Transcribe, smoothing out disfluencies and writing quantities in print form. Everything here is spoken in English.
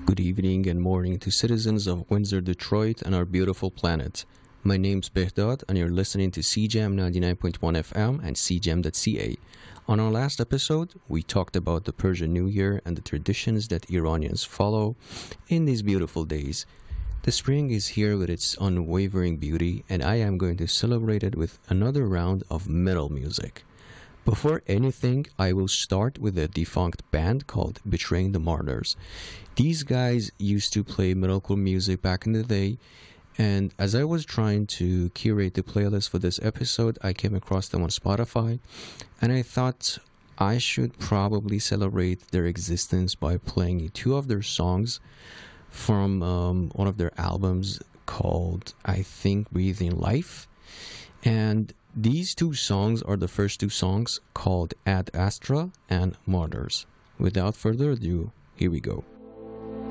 Good evening and morning to citizens of Windsor, Detroit, and our beautiful planet. My name's Behdad, and you're listening to CJAM 99.1 FM and CJAM.ca. On our last episode, we talked about the Persian New Year and the traditions that Iranians follow in these beautiful days. The spring is here with its unwavering beauty, and I am going to celebrate it with another round of metal music. Before anything, I will start with a defunct band called Betraying the Martyrs. These guys used to play metalcore music back in the day, and as I was trying to curate the playlist for this episode, I came across them on Spotify, and I thought I should probably celebrate their existence by playing two of their songs from one of their albums called, I think, Breathing Life. And these two songs are the first two songs called Ad Astra and Martyrs. Without further ado, here we go.